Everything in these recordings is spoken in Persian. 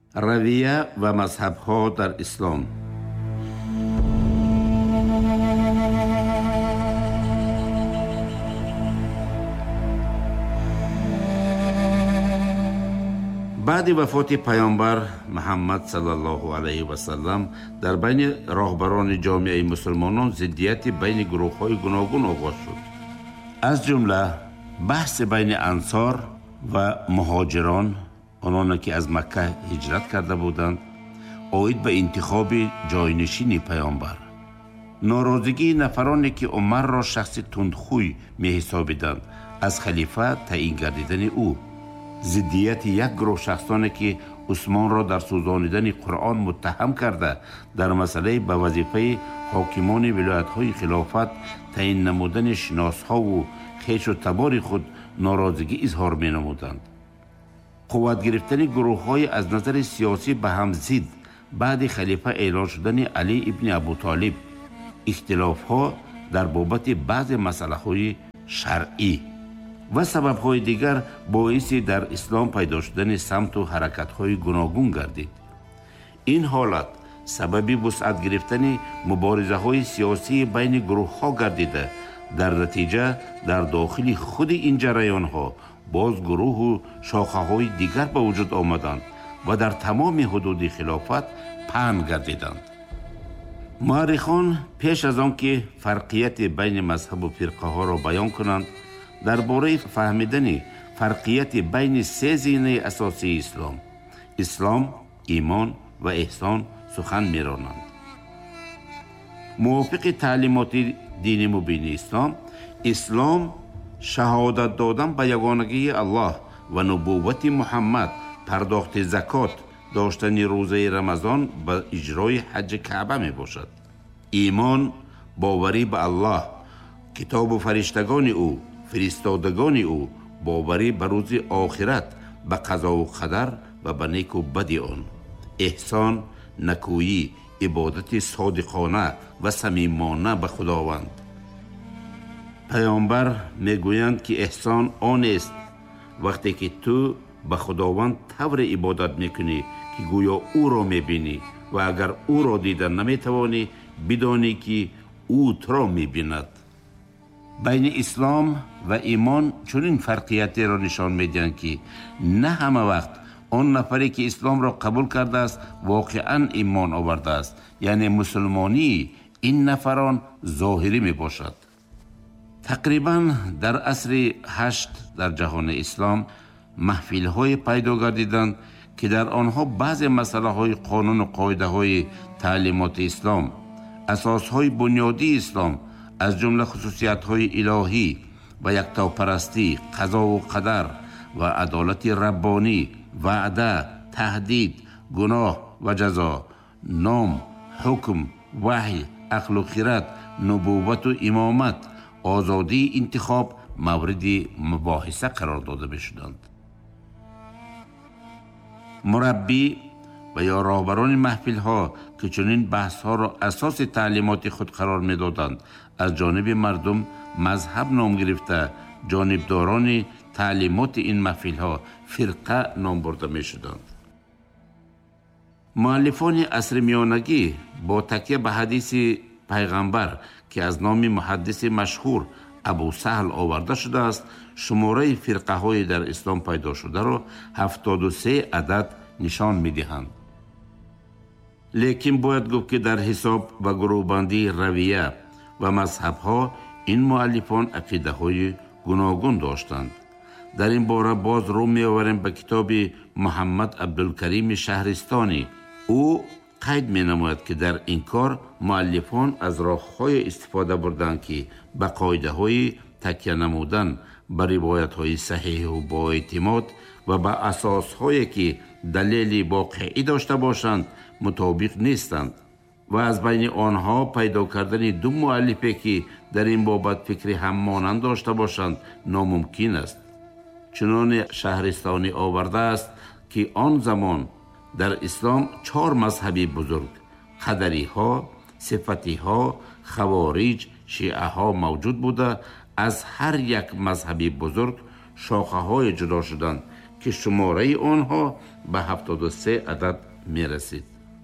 رویه و مذهب‌ها در اسلام. بعد وفات پیامبر محمد صلی الله علیه و سلم در بین راهبران جامعه مسلمانان ضدیت بین گروه‌های گوناگون آغاز شد. از جمله بحث بین انصار و مهاجران، آنان که از مکه هجرت کرده بودند، عاید به انتخاب جاینشین پیامبر. ناراضگی نفرانی که عمر را شخص تندخوی می حسابیدند از خلیفه تعیین گردیدن او. ضدیت یک گروه شخصانی که عثمان را در سوزانیدن قرآن متهم کرده در مسئله به وظیفه حاکمان ولایت‌های خلافت تعیین نمودن شناس‌ها و خویش و تبار خود ناراضگی اظهار می‌نمودند. قوت گرفتن گروه‌های از نظر سیاسی به هم ضد بعد خلیفه اعلان شدن علی ابن ابوطالب، اختلاف‌ها در بابت بعض مسائل شرعی و سبب‌های دیگر باعث در اسلام پیدا شدن سمت و حرکت‌های گوناگون گردید. این حالت سبب وسعت گرفتن مبارزه‌های سیاسی بین گروه‌ها گردیده، در نتیجه در داخل خود این جریان‌ها باز گروه و شاخه‌های دیگر به وجود آمدند و در تمام حدود خلافت پهن گردیدند. مورخان پیش از آن که فرقیت بین مذهب و فرقه‌ها را بیان کنند، درباره فهمیدن فرقیت بین سه زینه اساسی اسلام، ایمان و احسان سخن می‌رانند. موافق تعلیمات دین مبین اسلام شهادت دادن به یگانگی الله و نبوت محمد، پرداخت زکات، داشتن روزه رمضان و اجرای حج کعبه می باشد. ایمان باوری به الله، کتاب و فرشتگان او، فرستادگان او، باوری به روز آخرت، به قضا و قدر و به نیک و بد آن. احسان، نکویی، عبادت صادقانه و صمیمانه به خداوند. پیامبر میگویند که احسان آن است وقتی که تو به خداوند طور عبادت میکنی که گویا او را میبینی و اگر او را دیدن نمیتوانی بدانی که او تو را میبیند. بین اسلام و ایمان چنین فرقیتی را نشان میدهند که نه همه وقت آن نفری که اسلام را قبول کرده است واقعا ایمان آورده است، یعنی مسلمانی این نفران ظاهری می باشد. تقریبا در عصر 8 در جهان اسلام محفل های پیدا گردیدند که در آنها بعض مسئله های قانون و قاعده های تعلیمات اسلام، اساس های بنیادی اسلام از جمله خصوصیت های الهی و یکتاپرستی، قضا و قدر و عدالت ربانی، وعده، تهدید، گناه و جزا، نام، حکم، وحی، عقل و خرد، نبوت و امامت، آزادی انتخاب مورد مباحثه قرار داده بشدند. مربی و یا راهبران محفل ها که چنین بحث ها را اساس تعلیمات خود قرار می دادند، از جانب مردم مذهب نام گرفته جانبداران تعلیمات این محفل ها فرقه نام برده می شدند. مؤلفان عصر میانگی با تکیه به حدیث پیغمبر که از نام محدث مشهور ابو سهل آورده شده است، شماره فرقه های در اسلام پیدا شده را 73 عدد نشان می دهند. لیکن باید گفت که در حساب و گروهبندی رویه و مذهب ها این مؤلفان عقیده های گوناگون داشتند. در این باره باز رو می آوریم به کتاب محمد عبدالکریم شهرستانی. او قید می نماید که در این کار مؤلفان از راه‌های استفاده بردند که به قاعده های تکیه نمودن به روایت های صحیح و با اعتماد و به اساس هایی که دلیل واقعی داشته باشند مطابق نیستند و از بین آنها پیدا کردن دو مؤلفه که در این بابت فکر هم مانند داشته باشند ناممکن است. چنان شهرستانی آورده است که آن زمان در اسلام 4 مذهبی بزرگ، قدری ها، صفتی ها، خوارج، شیعه ها موجود بوده. از هر یک مذهبی بزرگ شاخه های جدا شدند که شماره آنها به 73 عدد می رسید.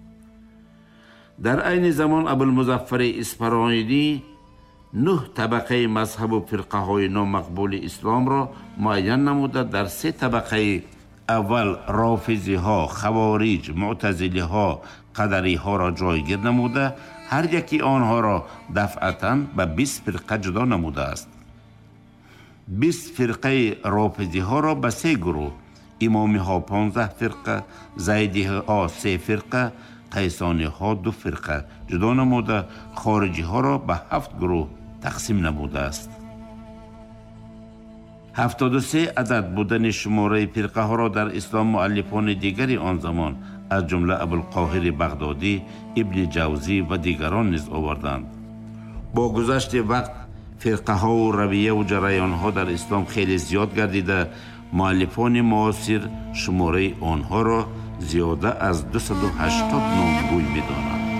در عین زمان ابوالمظفر اصفهانی 9 طبقه مذهب و فرقه های نامقبول اسلام را معین نموده در 3 طبقه اول رافضی ها، خوارج، معتزلی ها، قدری ها را جایگیر نموده، هر یکی آنها را دفعتاً به 20 فرقه جدا نموده است. 20 فرقه رافضی ها را به 3 گروه، امامی ها 15 فرقه، زیدی ها 3 فرقه، قیسانی ها 2 فرقه جدا نموده، خارجی ها را به 7 گروه تقسیم نموده است. 73 عدد بودن شماره فرقه ها را در اسلام مؤلفان دیگری آن زمان از جمله ابوالقاهر بغدادی، ابن جوزی و دیگران نیز آوردند. با گذشت وقت فرقه ها و رویه و جریان ها در اسلام خیلی زیاد گردیده، مؤلفان معاصر شماره آنها را زیاده از 280 نامگوی می دانند.